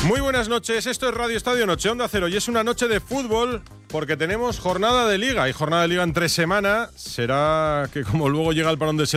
Muy buenas noches, esto es Radio Estadio Noche Onda Cero y es una noche de fútbol porque tenemos jornada de Liga y jornada de Liga en 3 semanas. Será que como luego llega el parón de